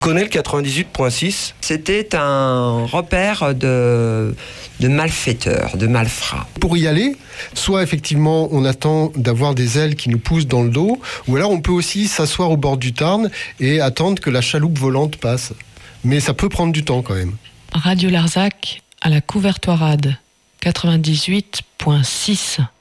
Connais le 98.6 ? C'était un repère de malfaiteurs, de malfrats. Pour y aller, soit effectivement on attend d'avoir des ailes qui nous poussent dans le dos, ou alors on peut aussi s'asseoir au bord du Tarn et attendre que la chaloupe volante passe. Mais ça peut prendre du temps quand même. Radio Larzac à la Couvertoirade, 98.6.